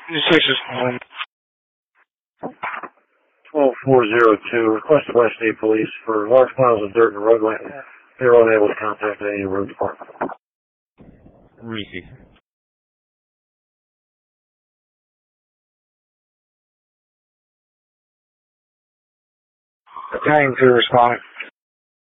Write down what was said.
6 is calling. 12402, requested by state police for large piles of dirt in the roadway. They were unable to contact any road department. Reese. Battalion 2 responding.